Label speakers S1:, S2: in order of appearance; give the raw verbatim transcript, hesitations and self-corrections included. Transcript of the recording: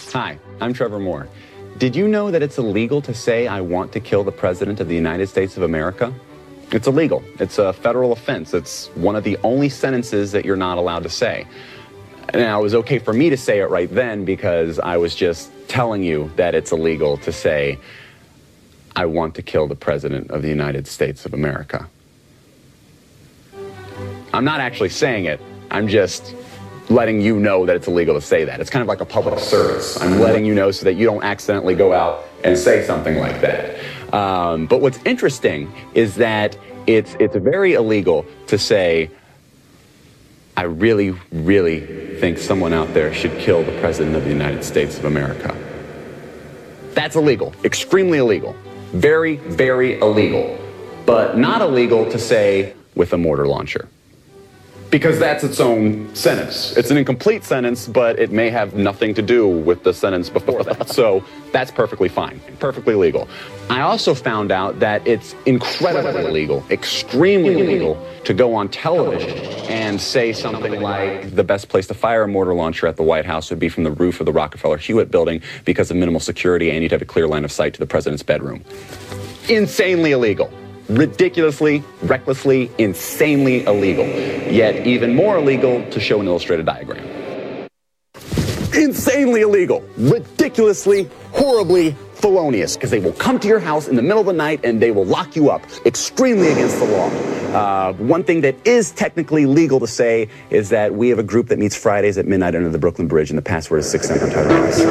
S1: Hi, I'm Trevor Moore. Did you know that it's illegal to say I want to kill the President of the United States of America? It's illegal. It's a federal offense. It's one of the only sentences that you're not allowed to say. Now, it was okay for me to say it right then because I was just telling you that it's illegal to say I want to kill the President of the United States of America. I'm not actually saying it. I'm just letting you know that it's illegal to say that. It's kind of like a public service. I'm letting you know so that you don't accidentally go out and say something like that. Um, but what's interesting is that it's, it's very illegal to say, I really, really think someone out there should kill the President of the United States of America. That's illegal, extremely illegal, very, very illegal, but not illegal to say with a mortar launcher. Because that's its own sentence. It's an incomplete sentence, but it may have nothing to do with the sentence before that. So that's perfectly fine, perfectly legal. I also found out that it's incredibly illegal, extremely illegal, to go on television and say something like the best place to fire a mortar launcher at the White House would be from the roof of the Rockefeller Hewitt building because of minimal security and you'd have a clear line of sight to the president's bedroom. Insanely illegal. Ridiculously, recklessly, insanely illegal. Yet even more illegal to show an illustrated diagram. Insanely illegal. Ridiculously, horribly felonious, because they will come to your house in the middle of the night and they will lock you up. Extremely against the law. Uh, one thing that is technically legal to say is that we have a group that meets Fridays at midnight under the Brooklyn Bridge and the password is six seven.